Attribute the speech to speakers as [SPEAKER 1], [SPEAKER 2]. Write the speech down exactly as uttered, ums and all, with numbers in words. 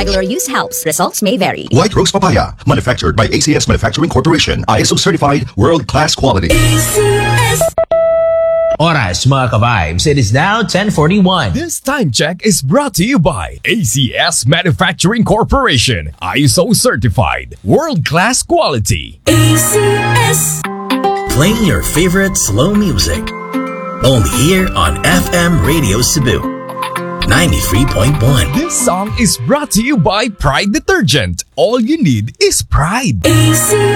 [SPEAKER 1] Regular use helps. Results may vary.
[SPEAKER 2] White Rose Papaya, manufactured by A C S Manufacturing Corporation. I S O certified, world-class quality.
[SPEAKER 3] A C S.
[SPEAKER 4] Oras mga ka-vibes, it is now ten forty-one.
[SPEAKER 5] This time check is brought to you by A C S Manufacturing Corporation. I S O certified, world-class quality.
[SPEAKER 3] A C S.
[SPEAKER 6] Playing your favorite slow music. Only here on F M Radio Cebu. ninety-three point one.
[SPEAKER 5] This song is brought to you by Pride Detergent. All you need is pride.
[SPEAKER 3] A C